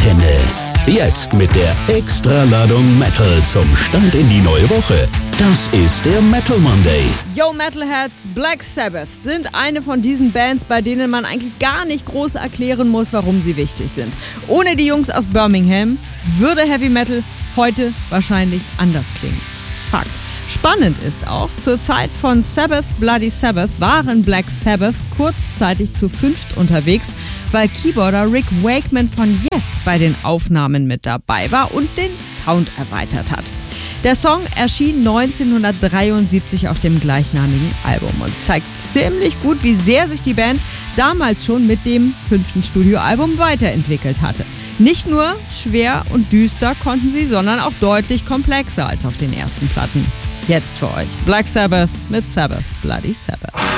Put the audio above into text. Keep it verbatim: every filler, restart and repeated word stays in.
Antenne. Jetzt mit der Extraladung Metal zum Start in die neue Woche. Das ist der Metal Monday. Yo Metalheads, Black Sabbath sind eine von diesen Bands, bei denen man eigentlich gar nicht groß erklären muss, warum sie wichtig sind. Ohne die Jungs aus Birmingham würde Heavy Metal heute wahrscheinlich anders klingen. Fakt. Spannend ist auch, zur Zeit von Sabbath Bloody Sabbath waren Black Sabbath kurzzeitig zu fünft unterwegs, weil Keyboarder Rick Wakeman von Yes bei den Aufnahmen mit dabei war und den Sound erweitert hat. Der Song erschien neunzehnhundertdreiundsiebzig auf dem gleichnamigen Album und zeigt ziemlich gut, wie sehr sich die Band damals schon mit dem fünften Studioalbum weiterentwickelt hatte. Nicht nur schwer und düster konnten sie, sondern auch deutlich komplexer als auf den ersten Platten. Jetzt für euch Black Sabbath mit Sabbath Bloody Sabbath.